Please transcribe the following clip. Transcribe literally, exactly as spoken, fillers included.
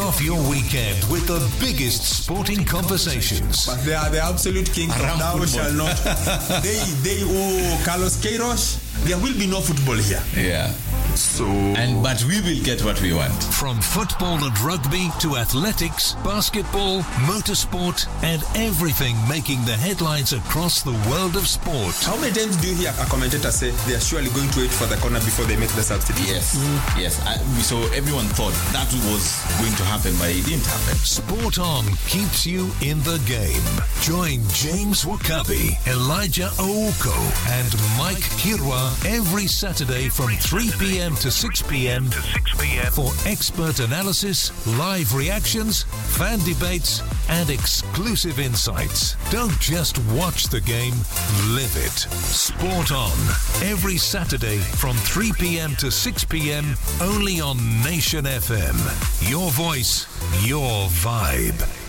off your weekend with the biggest sporting conversations. But they are the absolute kings of thou shall not. They, they, oh, Carlos Queiroz, there will be no football here. Yeah. So, and but we will get what we want. From football and rugby to athletics, basketball, motorsport, and everything making the headlines across the world of sport. How many times do you hear a commentator say they are surely going to wait for the corner before they make the substitution? Yes, mm. yes. I, so everyone thought that was going to happen, but it didn't happen. Sport On keeps you in the game. Join James Wakabi, Elijah Ouko, and Mike Kirwa every Saturday from three p.m. to six p.m. for expert analysis, live reactions, fan debates, and exclusive insights. Don't just watch the game, live it. Sport On, every Saturday from three p.m. to six p.m. only on Nation F M. Your voice, your vibe.